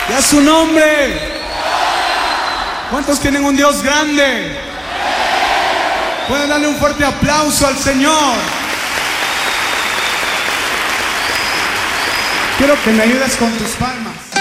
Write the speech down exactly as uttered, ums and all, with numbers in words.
Y a su nombre. ¿Cuántos tienen un Dios grande? Pueden darle un fuerte aplauso al Señor. Quiero que me ayudes con tus palmas.